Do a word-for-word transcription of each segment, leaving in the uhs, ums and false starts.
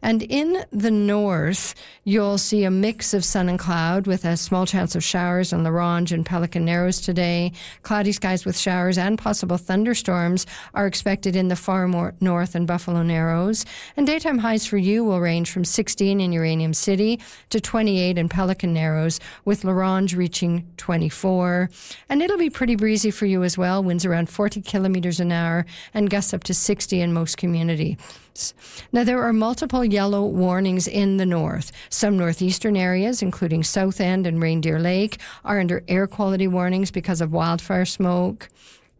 And in the north, you'll see a mix of sun and cloud with a small chance of showers on La Ronge and Pelican Narrows today. Cloudy skies with showers and possible thunderstorms are expected in the far more north and Buffalo Narrows. And daytime highs for you will range from sixteen in Uranium City to twenty-eight in Pelican Narrows, with La Ronge reaching twenty-four. And it'll be pretty breezy for you as well. Winds around forty kilometers an hour and gusts up to sixty in most communities. Now, there are multiple yellow warnings in the north. Some northeastern areas, including South End and Reindeer Lake, are under air quality warnings because of wildfire smoke.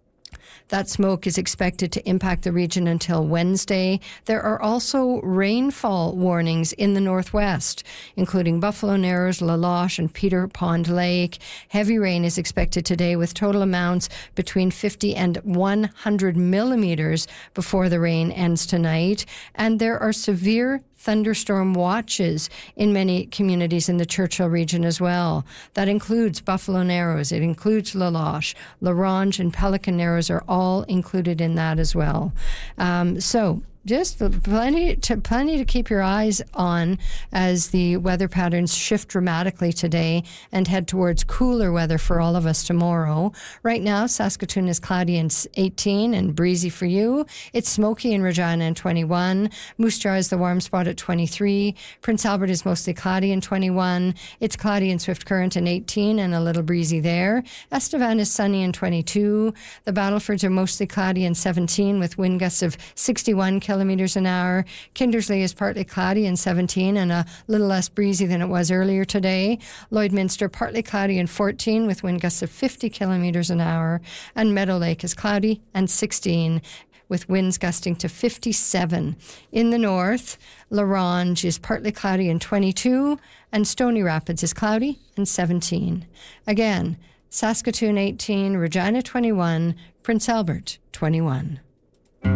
That smoke is expected to impact the region until Wednesday. There are also rainfall warnings in the northwest, including Buffalo Narrows, La Loche, and Peter Pond Lake. Heavy rain is expected today with total amounts between fifty and one hundred millimeters before the rain ends tonight. And there are severe thunderstorm watches in many communities in the Churchill region as well. That includes Buffalo Narrows, it includes La Loche, La Ronge, and Pelican Narrows are all included in that as well. Um, so just plenty to plenty to keep your eyes on as the weather patterns shift dramatically today and head towards cooler weather for all of us tomorrow. Right now, Saskatoon is cloudy and eighteen and breezy for you. It's smoky in Regina and twenty-one. Moose Jaw is the warm spot at twenty-three. Prince Albert is mostly cloudy and twenty-one. It's cloudy in Swift Current and eighteen and a little breezy there. Estevan is sunny and twenty-two. The Battlefords are mostly cloudy and seventeen with wind gusts of sixty-one kilometers kilometers an hour. Kindersley is partly cloudy and seventeen and a little less breezy than it was earlier today. Lloydminster partly cloudy and fourteen with wind gusts of fifty kilometers an hour. And Meadow Lake is cloudy and sixteen with winds gusting to fifty-seven. In the north, La Ronge is partly cloudy and twenty-two, and Stony Rapids is cloudy and seventeen. Again, Saskatoon eighteen, Regina twenty-one, Prince Albert twenty-one.